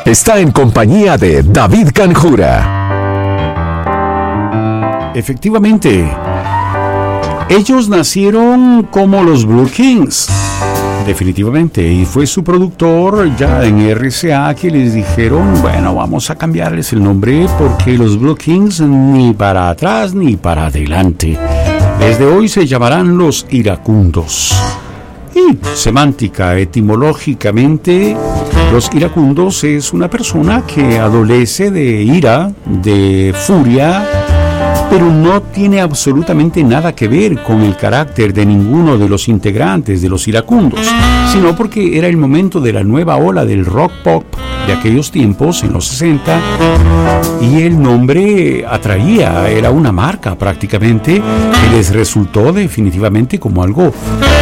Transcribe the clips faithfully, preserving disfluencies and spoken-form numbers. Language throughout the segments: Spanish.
está en compañía de David Canjura. Efectivamente, ellos nacieron como los Blue Kings, definitivamente, y fue su productor ya en R C A que les dijeron, bueno, vamos a cambiarles el nombre porque los Blue Kings ni para atrás ni para adelante. Desde hoy se llamarán los iracundos. Y semántica, etimológicamente, los iracundos es una persona que adolece de ira, de furia, pero no tiene absolutamente nada que ver con el carácter de ninguno de los integrantes de los iracundos, sino porque era el momento de la nueva ola del rock pop de aquellos tiempos, en los sesenta, y el nombre atraía, era una marca prácticamente, que les resultó definitivamente como algo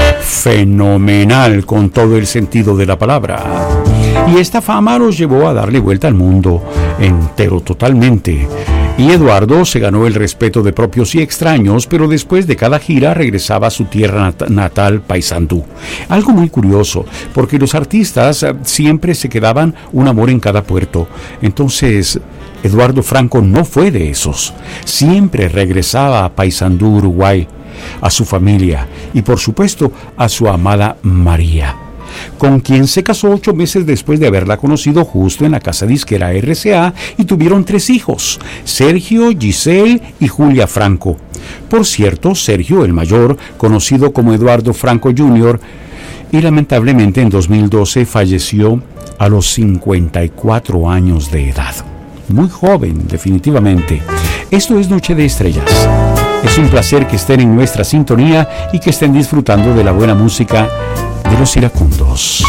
fenomenal con todo el sentido de la palabra. Y esta fama los llevó a darle vuelta al mundo entero totalmente. Y Eduardo se ganó el respeto de propios y extraños, pero después de cada gira regresaba a su tierra nat- natal, Paysandú. Algo muy curioso, porque los artistas siempre se quedaban un amor en cada puerto. Entonces, Eduardo Franco no fue de esos. Siempre regresaba a Paysandú, Uruguay, a su familia y, por supuesto, a su amada María, con quien se casó ocho meses después de haberla conocido justo en la casa disquera R C A, y tuvieron tres hijos, Sergio, Giselle y Julia Franco. Por cierto, Sergio, el mayor, conocido como Eduardo Franco junior, y lamentablemente en dos mil doce falleció a los cincuenta y cuatro años de edad. Muy joven, definitivamente. Esto es Noche de Estrellas. Es un placer que estén en nuestra sintonía y que estén disfrutando de la buena música de los iracundos.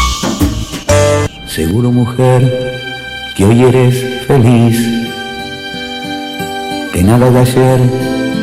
Seguro, mujer, que hoy eres feliz, que nada de ayer